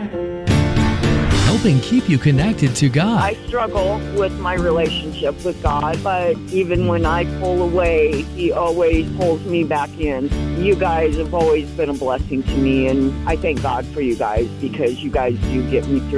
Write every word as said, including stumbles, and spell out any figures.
helping keep you connected to God. I struggle with my relationship with God, but even when I pull away, He always pulls me back in. You guys have always been a blessing to me, and I thank God for you guys because you guys do get me through